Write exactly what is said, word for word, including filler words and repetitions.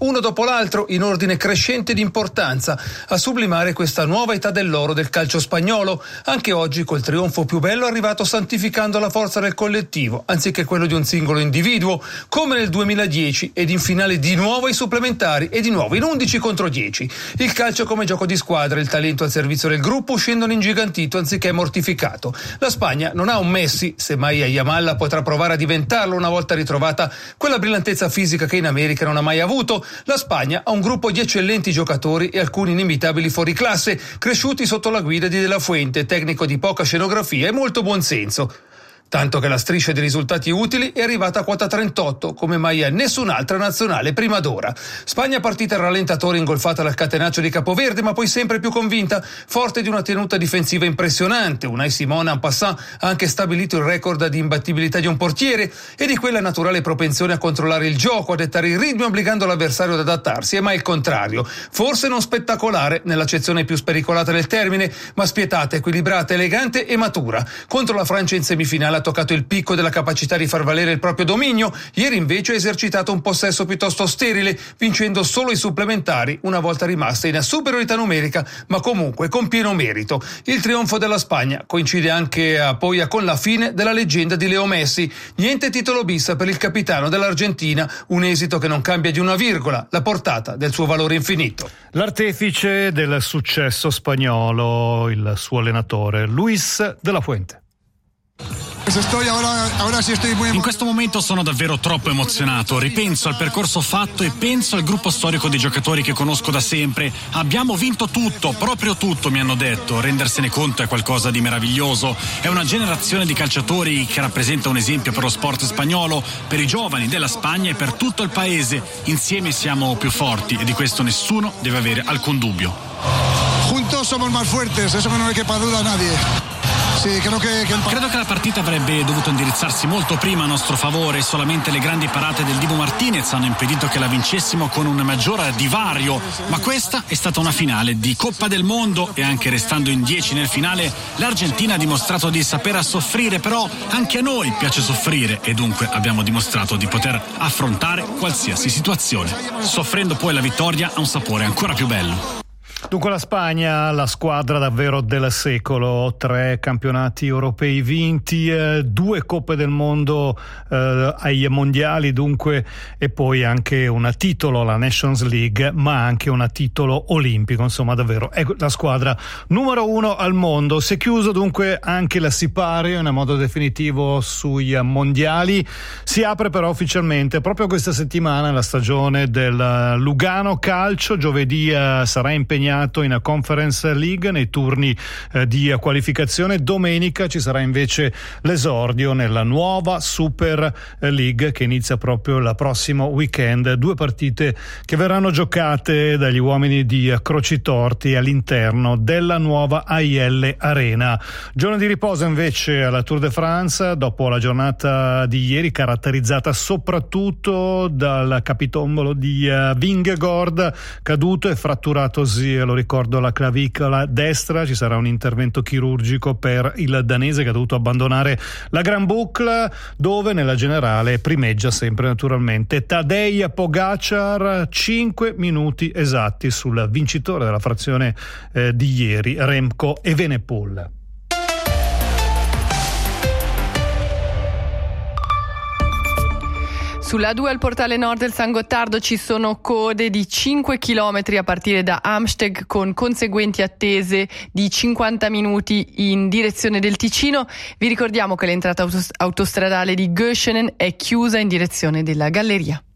uno dopo l'altro in ordine crescente di importanza, a sublimare questa nuova età dell'oro del calcio spagnolo, anche oggi col trionfo più bello arrivato santificando la forza del collettivo, anziché quello di un singolo individuo, come nel duemiladieci, ed in finale di nuovo ai supplementari e di nuovo in undici contro dieci. Il calcio come gioco di squadra, il talento al servizio del gruppo uscendo ingigantito anziché mortificato. La Spagna non ha un Messi, semmai a Yamal potrà provare a diventarlo una volta ritrovata quella brillantezza fisica che in America non ha mai avuto. La Spagna ha un gruppo di eccellenti giocatori e alcuni inimitabili fuoriclasse, cresciuti sotto la guida di De La Fuente, tecnico di poca scenografia e molto buonsenso. Tanto che la striscia di risultati utili è arrivata a quota trentotto, come mai a nessun'altra nazionale prima d'ora. Spagna partita al rallentatore ingolfata dal catenaccio di Capoverde, ma poi sempre più convinta, forte di una tenuta difensiva impressionante. Unai Simon en passant ha anche stabilito il record di imbattibilità di un portiere e di quella naturale propensione a controllare il gioco, a dettare il ritmo obbligando l'avversario ad adattarsi, e mai il contrario. Forse non spettacolare nell'accezione più spericolata del termine, ma spietata, equilibrata, elegante e matura. Contro la Francia in semifinale ha toccato il picco della capacità di far valere il proprio dominio. Ieri invece ha esercitato un possesso piuttosto sterile, vincendo solo i supplementari, una volta rimasta in superiorità numerica, ma comunque con pieno merito. Il trionfo della Spagna coincide anche a, poi con la fine della leggenda di Leo Messi. Niente titolo bis per il capitano dell'Argentina, un esito che non cambia di una virgola la portata del suo valore infinito. L'artefice del successo spagnolo, il suo allenatore, Luis de la Fuente. In questo momento sono davvero troppo emozionato, ripenso al percorso fatto e penso al gruppo storico di giocatori che conosco da sempre. Abbiamo vinto tutto, proprio tutto, mi hanno detto. Rendersene conto è qualcosa di meraviglioso. È una generazione di calciatori che rappresenta un esempio per lo sport spagnolo, per i giovani della Spagna e per tutto il paese. Insieme siamo più forti e di questo nessuno deve avere alcun dubbio. Juntos somos más fuertes, eso que no le quepa duda a nadie. Sì, credo che, che... credo che la partita avrebbe dovuto indirizzarsi molto prima a nostro favore. Solamente le grandi parate del Dibu Martinez hanno impedito che la vincessimo con un maggior divario, ma questa è stata una finale di Coppa del Mondo e anche restando in dieci nel finale l'Argentina ha dimostrato di saper soffrire, però anche a noi piace soffrire e dunque abbiamo dimostrato di poter affrontare qualsiasi situazione. Soffrendo poi la vittoria ha un sapore ancora più bello. Dunque la Spagna, la squadra davvero del secolo, tre campionati europei vinti, eh, due coppe del mondo eh, ai mondiali dunque, e poi anche un titolo alla Nations League, ma anche un titolo olimpico. Insomma davvero è la squadra numero uno al mondo. Si è chiuso dunque anche la Sipario in modo definitivo sui mondiali. Si apre però ufficialmente proprio questa settimana la stagione del Lugano Calcio. Giovedì eh, sarà impegnato in Conference League nei turni eh, di qualificazione. Domenica ci sarà invece l'esordio nella nuova Super League che inizia proprio il prossimo weekend. Due partite che verranno giocate dagli uomini di Crocitorti all'interno della nuova A I L Arena. Giorno di riposo invece alla Tour de France dopo la giornata di ieri caratterizzata soprattutto dal capitombolo di uh, Vingegaard, caduto e fratturatosi, lo ricordo, la clavicola destra. Ci sarà un intervento chirurgico per il danese che ha dovuto abbandonare la Gran Boucle, dove nella generale primeggia sempre naturalmente Tadej Pogačar, cinque minuti esatti sul vincitore della frazione eh, di ieri, Remco Evenepoel. Sulla A due al portale nord del San Gottardo ci sono code di cinque chilometri a partire da Amsteg con conseguenti attese di cinquanta minuti in direzione del Ticino. Vi ricordiamo che l'entrata autostradale di Göschenen è chiusa in direzione della Galleria.